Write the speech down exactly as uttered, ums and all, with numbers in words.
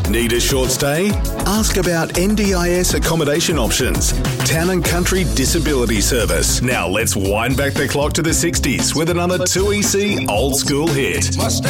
Need a short stay? Ask about N D I S accommodation options. Town and Country Disability Service. Now let's wind back the clock to the sixties with another two E C old school hit.